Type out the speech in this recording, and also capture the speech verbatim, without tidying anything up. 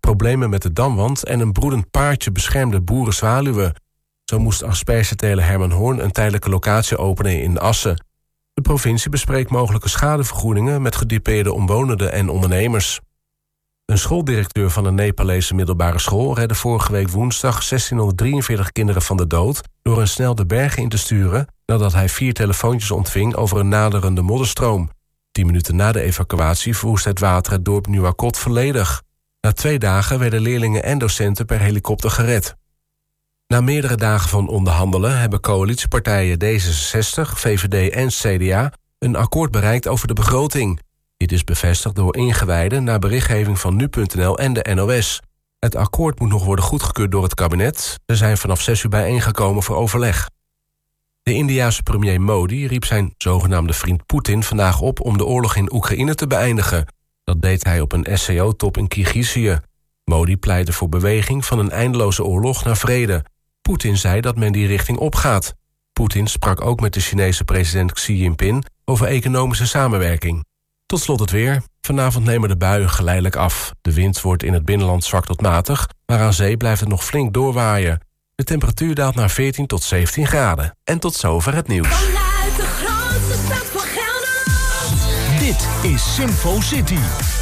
problemen met de damwand en een broedend paardje beschermde boerenzwaluwen. Zo moest aspergeteler Herman Hoorn een tijdelijke locatie openen in Assen. De provincie bespreekt mogelijke schadevergoedingen met gedupeerde omwonenden en ondernemers. Een schooldirecteur van een Nepalese middelbare school redde vorige week woensdag zestienhonderddrieënveertig kinderen van de dood door hen snel de bergen in te sturen nadat hij vier telefoontjes ontving over een naderende modderstroom. Tien minuten na de evacuatie verwoest het water het dorp Nuwakot volledig. Na twee dagen werden leerlingen en docenten per helikopter gered. Na meerdere dagen van onderhandelen hebben coalitiepartijen D zesenzestig, V V D en C D A een akkoord bereikt over de begroting. Dit is bevestigd door ingewijden na berichtgeving van nu punt n l en de N O S. Het akkoord moet nog worden goedgekeurd door het kabinet. Ze zijn vanaf zes uur bijeengekomen voor overleg. De Indiase premier Modi riep zijn zogenaamde vriend Poetin vandaag op om de oorlog in Oekraïne te beëindigen. Dat deed hij op een S C O-top in Kirgizië. Modi pleitte voor beweging van een eindeloze oorlog naar vrede. Poetin zei dat men die richting opgaat. Poetin sprak ook met de Chinese president Xi Jinping over economische samenwerking. Tot slot het weer. Vanavond nemen de buien geleidelijk af. De wind wordt in het binnenland zwak tot matig, maar aan zee blijft het nog flink doorwaaien. De temperatuur daalt naar veertien tot zeventien graden. En tot zover het nieuws. Vanuit de grootste stad van Gelderland. Dit is Simfo City.